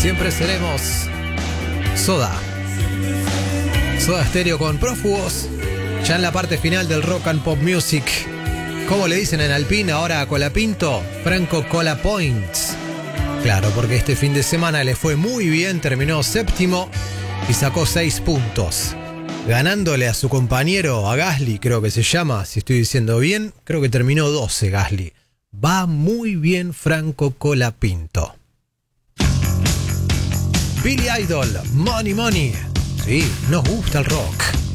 Siempre seremos Soda Stereo con Prófugos. Ya en la parte final del Rock and Pop Music. ¿Cómo le dicen en Alpine ahora a Colapinto? Franco Colapoints. Claro, porque este fin de semana le fue muy bien, terminó séptimo y sacó 6 puntos. Ganándole a su compañero, a Gasly, creo que se llama, si estoy diciendo bien, creo que terminó 12 Gasly. Va muy bien Franco Colapinto. Billy Idol, Money Money. Sí, nos gusta el rock.